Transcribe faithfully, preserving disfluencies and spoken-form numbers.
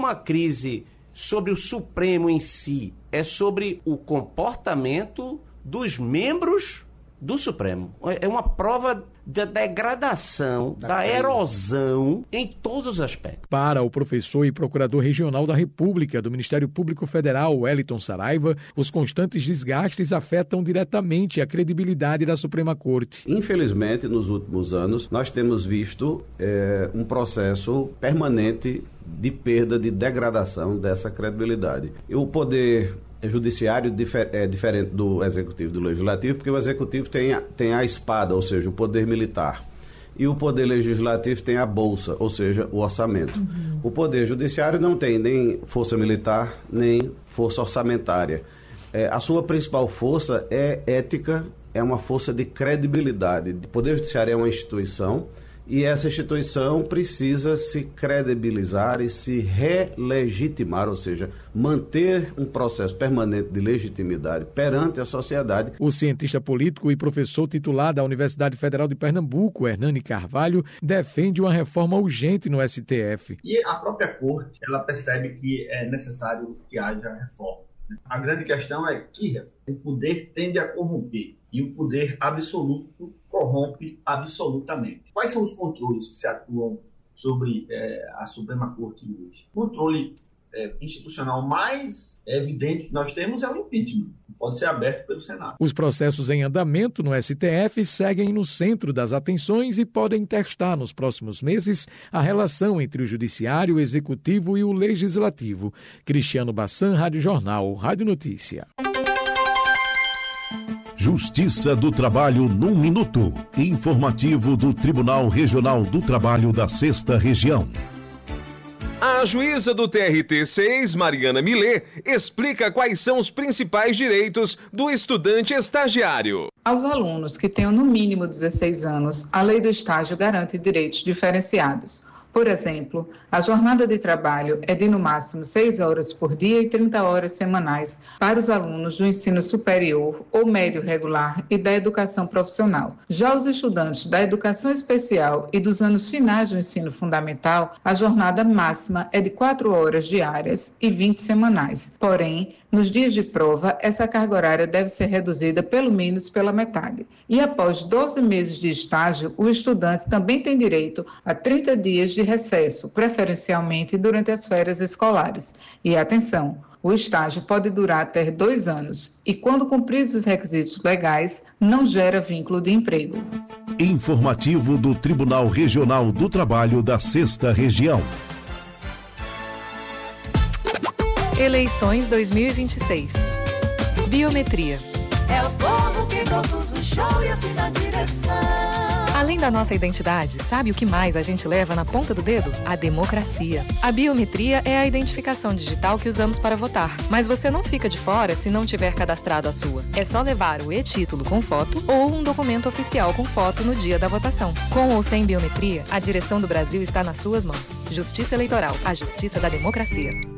uma crise sobre o Supremo em si, é sobre o comportamento dos membros do Supremo. É uma prova da degradação, da, da erosão em todos os aspectos. Para o professor e procurador regional da República do Ministério Público Federal, Wellington Saraiva, os constantes desgastes afetam diretamente a credibilidade da Suprema Corte. Infelizmente, nos últimos anos, nós temos visto é, um processo permanente de perda, de degradação dessa credibilidade. E o poder judiciário é diferente do executivo e do legislativo, porque o executivo tem a, tem a espada, ou seja, o poder militar. E o poder legislativo tem a bolsa, ou seja, o orçamento. Uhum. O poder judiciário não tem nem força militar, nem força orçamentária. É, a sua principal força é ética, é uma força de credibilidade. O poder judiciário é uma instituição, e essa instituição precisa se credibilizar e se relegitimar, ou seja, manter um processo permanente de legitimidade perante a sociedade. O cientista político e professor titular da Universidade Federal de Pernambuco, Hernani Carvalho, defende uma reforma urgente no S T F. E a própria Corte, ela percebe que é necessário que haja reforma. A grande questão é que o poder tende a corromper e o poder absoluto corrompe absolutamente. Quais são os controles que se atuam sobre é, a Suprema Corte hoje? O controle é, institucional mais evidente que nós temos é o impeachment, que pode ser aberto pelo Senado. Os processos em andamento no S T F seguem no centro das atenções e podem testar nos próximos meses a relação entre o Judiciário, o Executivo e o Legislativo. Cristiano Bassan, Rádio Jornal, Rádio Notícia. Justiça do Trabalho num minuto. Informativo do Tribunal Regional do Trabalho da Sexta Região. A juíza do T R T seis, Mariana Millet, explica quais são os principais direitos do estudante estagiário. Aos alunos que tenham no mínimo dezesseis anos, a lei do estágio garante direitos diferenciados. Por exemplo, a jornada de trabalho é de no máximo seis horas por dia e trinta horas semanais para os alunos do ensino superior ou médio regular e da educação profissional. Já os estudantes da educação especial e dos anos finais do ensino fundamental, a jornada máxima é de quatro horas diárias e vinte semanais. Porém, nos dias de prova, essa carga horária deve ser reduzida pelo menos pela metade. E após doze meses de estágio, o estudante também tem direito a trinta dias de recesso, preferencialmente durante as férias escolares. E atenção, o estágio pode durar até dois anos e, quando cumpridos os requisitos legais, não gera vínculo de emprego. Informativo do Tribunal Regional do Trabalho da Sexta Região. Eleições dois mil e vinte e seis. Biometria. É o povo que produz o show e assim na direção. Além da nossa identidade, sabe o que mais a gente leva na ponta do dedo? A democracia. A biometria é a identificação digital que usamos para votar. Mas você não fica de fora se não tiver cadastrado a sua. É só levar o e-título com foto ou um documento oficial com foto no dia da votação. Com ou sem biometria, a direção do Brasil está nas suas mãos. Justiça Eleitoral, a justiça da democracia.